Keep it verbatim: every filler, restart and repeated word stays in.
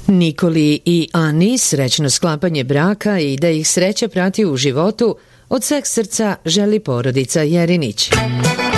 Nikoli i Ani srećno sklapanje braka i da ih sreća prati u životu od sveg srca želi porodica Jerinić.